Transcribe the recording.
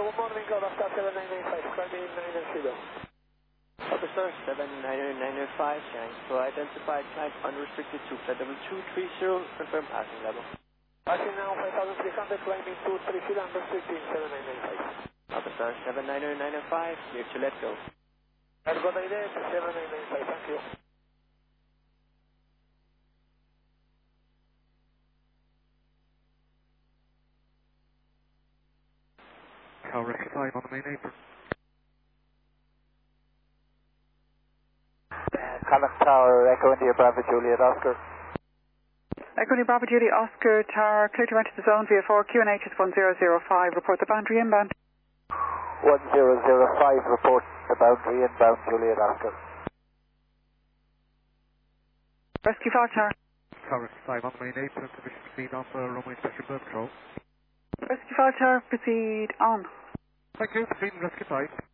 good morning, God after 7995, climbing 9 0. Officer 79095, trying to identify climb unrestricted to flight level 230, confirm passing level. Passing now 5300, climbing 230, unrestricted 7995. Officer 79095, clear to let go. I've got ID 7995, thank you. Tower X5 on the main apron. Canuck Tower, Echo India Bravo Juliet Oscar. Echo India Bravo Juliet Oscar Tower, clear to enter the zone via 4, QNH is 1005, report the boundary inbound. 1005, report the boundary inbound Juliet Oscar. Rescue 5 Tower. Tower X5 on the main apron, permission to proceed on for runway special bird control. Rescue 5 Tower, proceed on. Thank you, proceed Rescue 5.